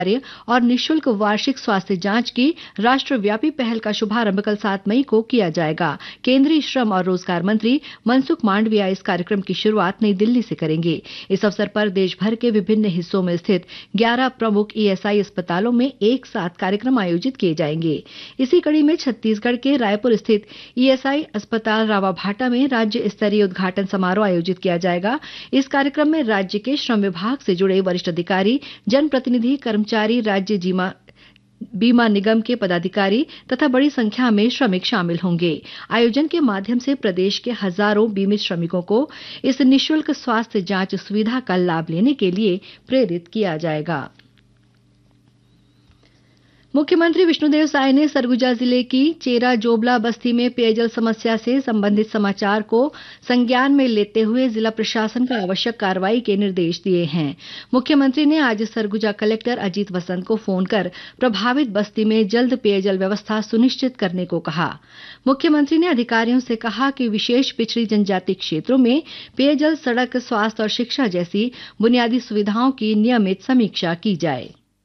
और निःशुल्क वार्षिक स्वास्थ्य जांच की राष्ट्रव्यापी पहल का शुभारंभ कल 7 मई को किया जाएगा। केंद्रीय श्रम और रोजगार मंत्री मनसुख मांडविया इस कार्यक्रम की शुरुआत नई दिल्ली से करेंगे। इस अवसर पर देश भर के विभिन्न हिस्सों में स्थित 11 प्रमुख ईएसआई अस्पतालों में एक साथ कार्यक्रम आयोजित किए जाएंगे। इसी कड़ी में छत्तीसगढ़ के रायपुर स्थित ईएसआई अस्पताल रावाभाटा में राज्य स्तरीय उद्घाटन समारोह आयोजित किया जाएगा। इस कार्यक्रम में राज्य के श्रम विभाग से जुड़े वरिष्ठ अधिकारी, जनप्रतिनिधि, कर्मचारी, राज्य बीमा निगम के पदाधिकारी तथा बड़ी संख्या में श्रमिक शामिल होंगे। आयोजन के माध्यम से प्रदेश के हजारों बीमित श्रमिकों को इस निःशुल्क स्वास्थ्य जांच सुविधा का लाभ लेने के लिए प्रेरित किया जाएगा। मुख्यमंत्री विष्णुदेव साय ने सरगुजा जिले की चेरा जोबला बस्ती में पेयजल समस्या से संबंधित समाचार को संज्ञान में लेते हुए जिला प्रशासन को आवश्यक कार्रवाई के निर्देश दिए हैं। मुख्यमंत्री ने आज सरगुजा कलेक्टर अजीत वसंत को फोन कर प्रभावित बस्ती में जल्द पेयजल व्यवस्था सुनिश्चित करने को कहा। मुख्यमंत्री ने अधिकारियों से कहा कि विशेष पिछड़ी जनजाति क्षेत्रों में पेयजल, सड़क, स्वास्थ्य और शिक्षा जैसी बुनियादी सुविधाओं की नियमित समीक्षा की जाए।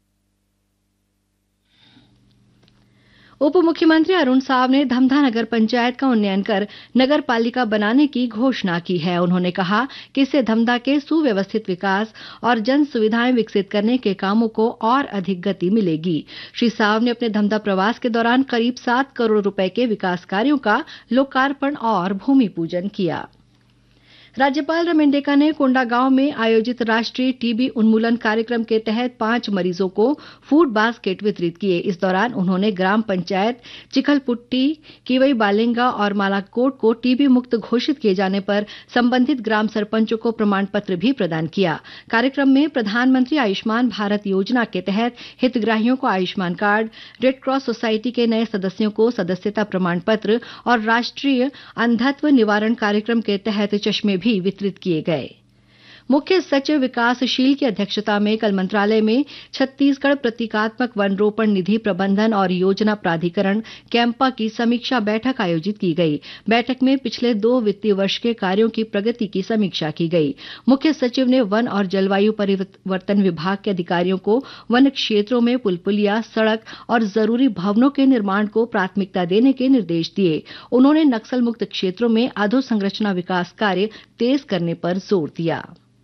उप मुख्यमंत्री अरुण साव ने धमधा नगर पंचायत का उन्नयन कर नगर पालिका बनाने की घोषणा की है। उन्होंने कहा कि इससे धमधा के सुव्यवस्थित विकास और जन सुविधाएं विकसित करने के कामों को और अधिक गति मिलेगी। श्री साव ने अपने धमधा प्रवास के दौरान करीब 7 करोड़ रुपए के विकास कार्यों का लोकार्पण और भूमि पूजन किया। राज्यपाल रमेंडेका ने कोंडागांव में आयोजित राष्ट्रीय टीबी उन्मूलन कार्यक्रम के तहत 5 मरीजों को फूड बास्केट वितरित किए। इस दौरान उन्होंने ग्राम पंचायत चिखलपुट्टी, किवई बालेंगा और मालाकोट को टीबी मुक्त घोषित किए जाने पर संबंधित ग्राम सरपंचों को प्रमाण पत्र भी प्रदान किया। कार्यक्रम में प्रधानमंत्री आयुष्मान भारत योजना के तहत हितग्राहियों को Ayushman card, red cross society के नए सदस्यों को सदस्यता प्रमाण पत्र और राष्ट्रीय अंधत्व निवारण कार्यक्रम के तहत चश्मे भी वितरित किए गए। मुख्य सचिव विकासशील की अध्यक्षता में कल मंत्रालय में छत्तीसगढ़ प्रतीकात्मक वन रोपण निधि प्रबंधन और योजना प्राधिकरण कैंपा की समीक्षा बैठक आयोजित की गई। बैठक में पिछले 2 वित्तीय वर्ष के कार्यों की प्रगति की समीक्षा की गई। मुख्य सचिव ने वन और जलवायु परिवर्तन विभाग के अधिकारियों को वन क्षेत्रों में पुल-पुलिया, सड़क और जरूरी भवनों के निर्माण को प्राथमिकता देने के निर्देश दिए। उन्होंने नक्सल मुक्त क्षेत्रों में अधोसंरचना विकास कार्य तेज करने पर जोर दिया।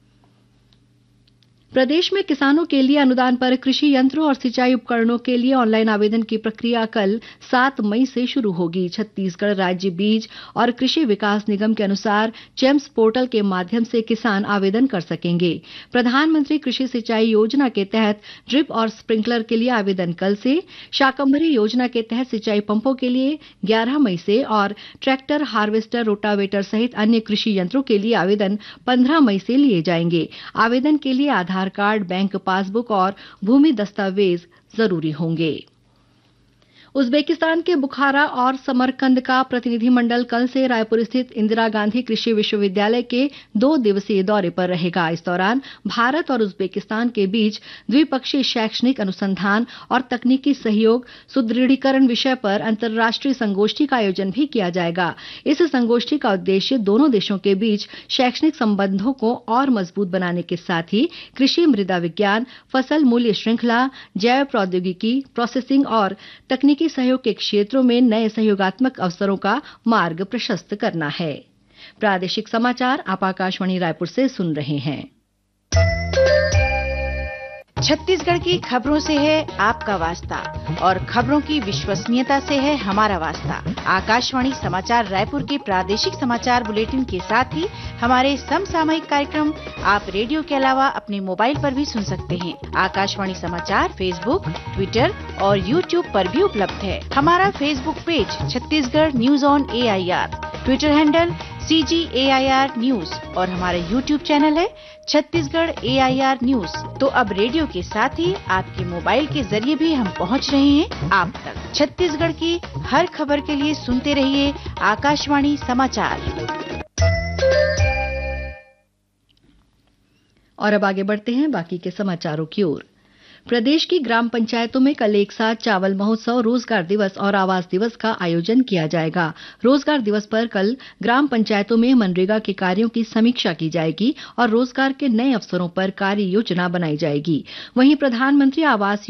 प्रदेश में किसानों के लिए अनुदान पर कृषि यंत्रों और सिंचाई उपकरणों के लिए ऑनलाइन आवेदन की प्रक्रिया कल 7 मई से शुरू होगी। छत्तीसगढ़ राज्य बीज और कृषि विकास निगम के अनुसार जेम्स पोर्टल के माध्यम से किसान आवेदन कर सकेंगे। प्रधानमंत्री कृषि सिंचाई योजना के तहत ड्रिप और स्प्रिंकलर के लिए आवेदन कल से, शाकंभरी योजना के तहत सिंचाई पंपों के लिए 11 मई से और ट्रैक्टर, हार्वेस्टर, रोटावेटर सहित अन्य कृषि यंत्रों के लिए आवेदन 15 मई से लिए जाएंगे। आवेदन के लिए आधार कार्ड, बैंक पासबुक और भूमि दस्तावेज जरूरी होंगे। उज्बेकिस्तान के बुखारा और समरकंद का प्रतिनिधिमंडल कल से रायपुर स्थित इंदिरा गांधी कृषि विश्वविद्यालय के 2 दिवसीय दौरे पर रहेगा। इस दौरान भारत और उज्बेकिस्तान के बीच द्विपक्षीय शैक्षणिक अनुसंधान और तकनीकी सहयोग सुदृढ़ीकरण विषय पर अंतर्राष्ट्रीय संगोष्ठी का आयोजन भी किया जाएगा। इस संगोष्ठी का उद्देश्य दोनों देशों के बीच शैक्षणिक संबंधों को और मजबूत बनाने के साथ ही कृषि, मृदा विज्ञान, फसल मूल्य श्रृंखला, जैव प्रौद्योगिकी, प्रोसेसिंग और तकनीकी सहयोग के क्षेत्रों में नए सहयोगात्मक अवसरों का मार्ग प्रशस्त करना है। प्रादेशिक समाचार आप आकाशवाणी रायपुर से सुन रहे हैं। छत्तीसगढ़ की खबरों से है आपका वास्ता और खबरों की विश्वसनीयता से है हमारा वास्ता। आकाशवाणी समाचार रायपुर के प्रादेशिक समाचार बुलेटिन के साथ ही हमारे समसामयिक कार्यक्रम आप रेडियो के अलावा अपने मोबाइल पर भी सुन सकते हैं। आकाशवाणी समाचार फेसबुक, ट्विटर और यूट्यूब पर भी उपलब्ध है। हमारा Facebook page Chhattisgarh news on AIR, Twitter handle CGAIR news और हमारा यूट्यूब चैनल है छत्तीसगढ़ AIR न्यूज। तो अब रेडियो के साथ ही आपके मोबाइल के जरिए भी हम पहुंच रहे हैं आप तक। छत्तीसगढ़ की हर खबर के लिए सुनते रहिए आकाशवाणी समाचार। और अब आगे बढ़ते हैं बाकी के समाचारों की ओर। प्रदेश की ग्राम पंचायतों में कल एक साथ चावल महोत्सव, रोजगार दिवस और आवास दिवस का आयोजन किया जाएगा। रोजगार दिवस पर कल ग्राम पंचायतों में मनरेगा के कार्यों की समीक्षा की जाएगी और रोजगार के नए अवसरों पर कार्य योजना बनाई जाएगी। वहीं प्रधानमंत्री आवास